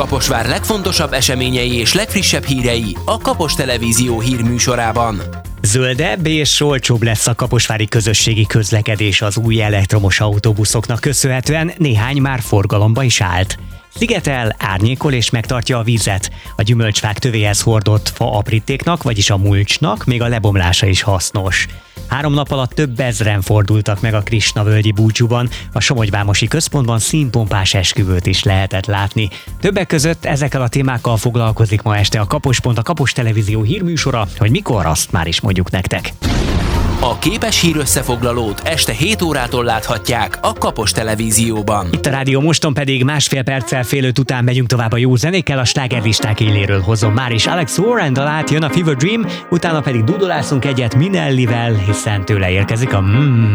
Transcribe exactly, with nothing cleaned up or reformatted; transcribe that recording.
Kaposvár legfontosabb eseményei és legfrissebb hírei a Kapos Televízió hírműsorában. Zöldebb és olcsóbb lesz a kaposvári közösségi közlekedés az új elektromos autóbuszoknak köszönhetően, néhány már forgalomba is állt. Szigetel, árnyékol és megtartja a vizet. A gyümölcsfák tövéhez hordott fa aprítéknak, vagyis a mulcsnak még a lebomlása is hasznos. Három nap alatt több ezren fordultak meg a Krisna-völgyi búcsúban, a Somogyvámosi központban színpompás esküvőt is lehetett látni. Többek között ezekkel a témákkal foglalkozik ma este a Kapos Pont, a Kapos Televízió hírműsora, hogy mikor, azt már is mondjuk nektek. A képes hír összefoglalót este hét órától láthatják a Kapos Televízióban. Itt a Rádió Moston pedig másfél perccel fél öt után megyünk tovább a jó zenékkel, a slágerlisták éléről hozom már is Alex Warren dalát, jön a Fever Dream, utána pedig dudolászunk egyet Minellivel, hiszen tőle érkezik a mm.